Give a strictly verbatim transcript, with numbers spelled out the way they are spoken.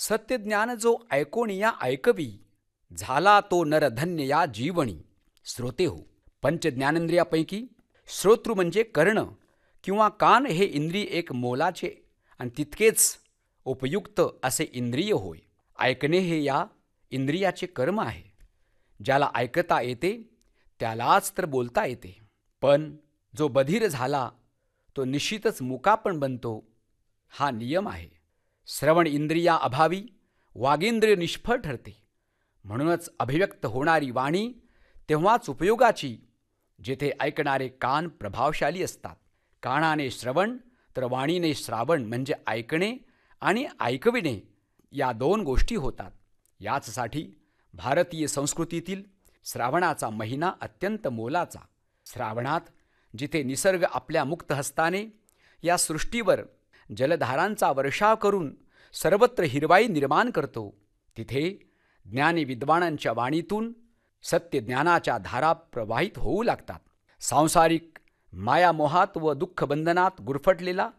सत्यज्ञान जो ऐकोनिया ऐकवी, झाला तो नरधन्य या जीवणी. श्रोते हो, पंचज्ञानेंद्रियापैकी श्रोतृ म्हणजे कर्ण किंवा कान हे इंद्रिय एक मोलाचे आणि तितकेच उपयुक्त असे इंद्रिय होय. ऐकणे हे या इंद्रियाचे कर्म आहे. ज्याला ऐकता येते त्यालाच तर बोलता येते. पण जो बधीर झाला तो निश्चितच मुका पण बनतो, हा नियम आहे. श्रवण इंद्रिया अभावी वागेंद्रिय निष्फळ ठरते. म्हणूनच अभिव्यक्त होणारी वाणी तेव्हाच उपयोगाची जेथे ऐकणारे कान प्रभावशाली असतात. कानाने श्रवण तर वाणीने श्रावण म्हणजे ऐकणे आणि ऐकविणे या दोन गोष्टी होतात. याचसाठी भारतीय संस्कृतीतील श्रावणाचा महिना अत्यंत मोलाचा. श्रावणात जिथे निसर्ग आपल्या मुक्त हस्ताने या सृष्टीवर जलधारांचा वर्षाव करून सर्वत्र हिरवाई निर्माण करतो, तिथे ज्ञानी विद्वानांच्या वाणीतून सत्यज्ञानाच्या धारा प्रवाहित होऊ लागतात. सांसारिक मायामोहात व दुःखबंधनात गुरफटलेला